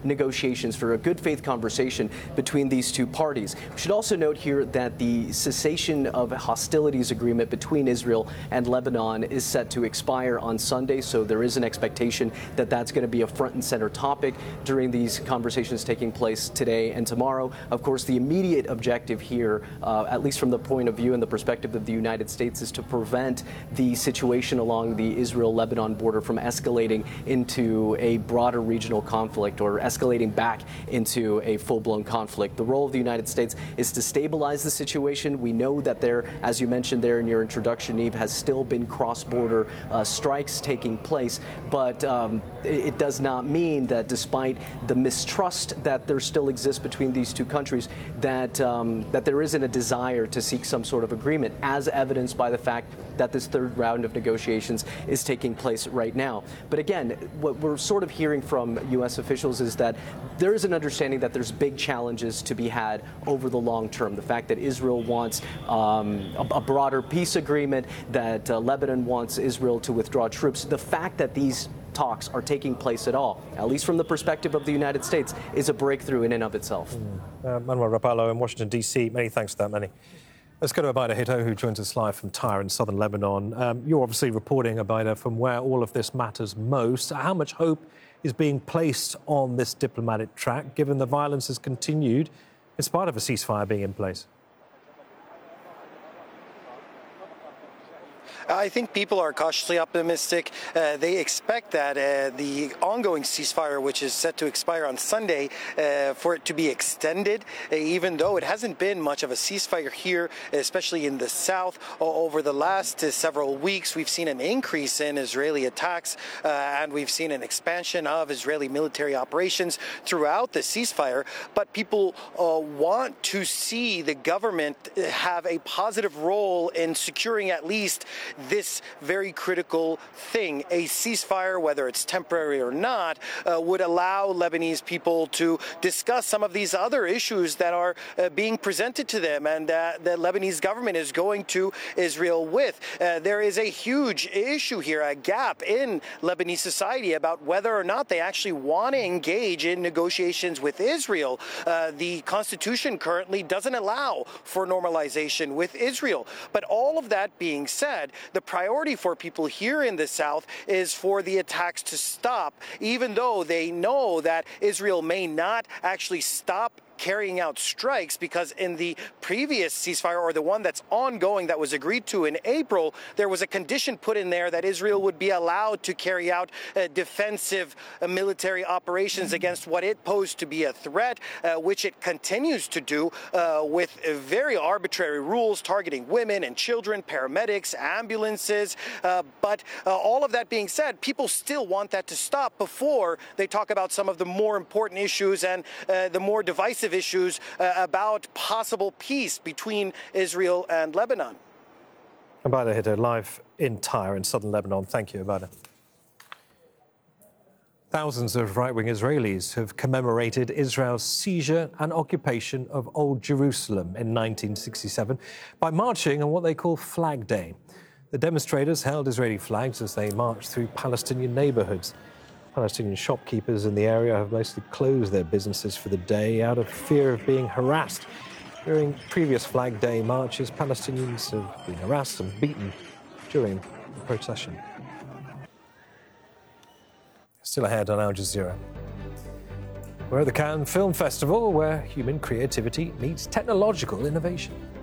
negotiations, for a good faith conversation between these two parties. We should also note here that the cessation of hostilities agreement between Israel and Lebanon is set to expire on Sunday, so there is an expectation that that's going to be a front and center topic during these conversations taking place today and tomorrow. Of course, the immediate objective here, at least from the point of view and the perspective of the United States, is to prevent the situation along the Israel-Lebanon border from escalating into a broader regional conflict or escalating back into a full-blown conflict. The role of the United States is to stabilize the situation. We know that there, as you mentioned there in your introduction, Eve, has still been cross-border strikes taking place, but it does not mean that despite the mistrust that there still exists between these two countries, that there isn't a desire to seek some sort of agreement, as evidenced by the fact that this third round of negotiations is taking place right now. But again, what we're sort of hearing from U.S. officials is that there is an understanding that there's big challenges to be had over the long term. The fact that Israel wants a broader peace agreement, that Lebanon wants Israel to withdraw troops. The fact that these talks are taking place at all, at least from the perspective of the United States, is a breakthrough in and of itself. Manuel Rapallo in Washington, D.C. Many thanks for that, Manny. Let's go to Abaida Hito, who joins us live from Tyre in southern Lebanon. You're obviously reporting, Abaida, from where all of this matters most. How much hope is being placed on this diplomatic track, given the violence has continued in spite of a ceasefire being in place? I think people are cautiously optimistic. They expect that the ongoing ceasefire, which is set to expire on Sunday, for it to be extended, even though it hasn't been much of a ceasefire here, especially in the south. Over the last several weeks, we've seen an increase in Israeli attacks, and we've seen an expansion of Israeli military operations throughout the ceasefire. But people want to see the government have a positive role in securing at least this very critical thing. A ceasefire, whether it's temporary or not, would allow Lebanese people to discuss some of these other issues that are being presented to them and the Lebanese government is going to Israel with. There is a huge issue here, a gap in Lebanese society about whether or not they actually want to engage in negotiations with Israel. The Constitution currently doesn't allow for normalization with Israel. But all of that being said, the priority for people here in the south is for the attacks to stop, even though they know that Israel may not actually stop carrying out strikes, because in the previous ceasefire, or the one that's ongoing that was agreed to in April, there was a condition put in there that Israel would be allowed to carry out defensive military operations against what it posed to be a threat, which it continues to do with very arbitrary rules targeting women and children, paramedics, ambulances. But all of that being said, people still want that to stop before they talk about some of the more important issues and the more divisive issues about possible peace between Israel and Lebanon. Abaida Hito, live in Tyre in southern Lebanon. Thank you, Abaida. Thousands of right-wing Israelis have commemorated Israel's seizure and occupation of Old Jerusalem in 1967 by marching on what they call Flag Day. The demonstrators held Israeli flags as they marched through Palestinian neighborhoods. Palestinian shopkeepers in the area have mostly closed their businesses for the day out of fear of being harassed. During previous Flag Day marches, Palestinians have been harassed and beaten during the procession. Still ahead on Al Jazeera. We're at the Cannes Film Festival, where human creativity meets technological innovation.